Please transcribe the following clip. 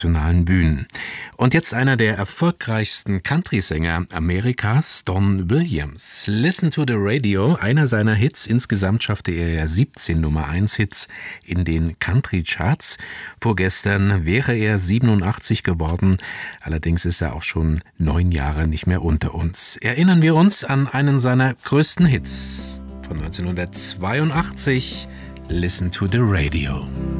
internationalen Bühnen. Und jetzt einer der erfolgreichsten Country-Sänger Amerikas, Don Williams. Listen to the Radio, einer seiner Hits. Insgesamt schaffte er ja 17 Nummer-1-Hits in den Country-Charts. Vorgestern wäre er 87 geworden. Allerdings ist er auch schon 9 Jahre nicht mehr unter uns. Erinnern wir uns an einen seiner größten Hits von 1982. Listen to the Radio.